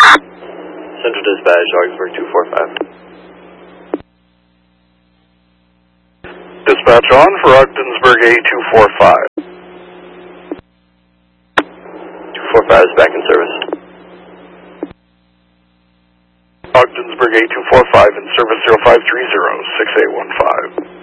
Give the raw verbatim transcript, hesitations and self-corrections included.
Central Dispatch, Augsburg two four five. Dispatch on for Ogdensburg A two four five. two four five is back in service. Ogdensburg A two four five in service zero five three zero six eight one five.